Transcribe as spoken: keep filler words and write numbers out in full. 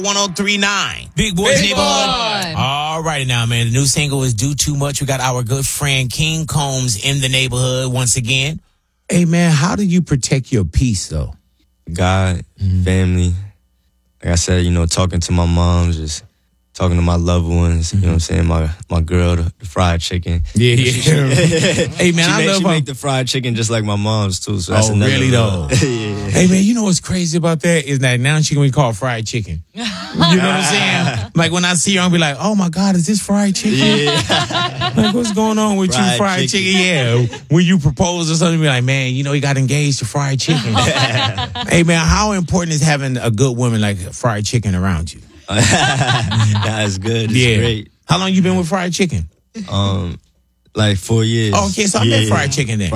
one oh three point nine. Big Boys Big Neighborhood. Boy. All right now, man. The new single is Do Too Much. We got our good friend King Combs in the neighborhood once again. Hey, man, how do you protect your peace, though? God, family. Like I said, you know, talking to my mom, just talking to my loved ones. You know what I'm saying? My my girl, the, the fried chicken. Yeah, yeah. Hey, man, she I make, love she her. make the fried chicken just like my mom's, too. So that's Oh, another really, love. though? Yeah. Hey, man, you know what's crazy about that is that now she can be called fried chicken. You know what I'm saying? Like, when I see her, I'll be like, oh, my God, is this fried chicken? Yeah. Like, what's going on with Fried you, fried chicken. chicken? Yeah. When you propose or something, be like, man, you know, you got engaged to fried chicken. Hey, man, how important is having a good woman like fried chicken around you? That's good. It's yeah. great. How long you been with fried chicken? Um, like four years. Oh, okay, so I met Yeah. fried chicken then.